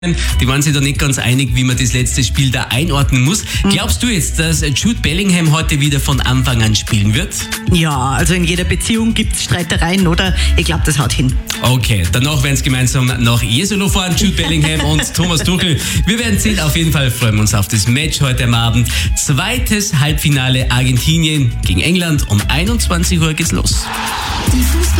Die waren sich da nicht ganz einig, wie man das letzte Spiel da einordnen muss. Glaubst du jetzt, dass Jude Bellingham heute wieder von Anfang an spielen wird? Ja, also in jeder Beziehung gibt es Streitereien, oder? Ich glaube, das haut hin. Okay, danach werden es gemeinsam nach Jesolo fahren, Jude Bellingham und Thomas Tuchel. Wir werden sehen, auf jeden Fall freuen wir uns auf das Match heute am Abend. Zweites Halbfinale Argentinien gegen England. Um 21 Uhr geht's los. Die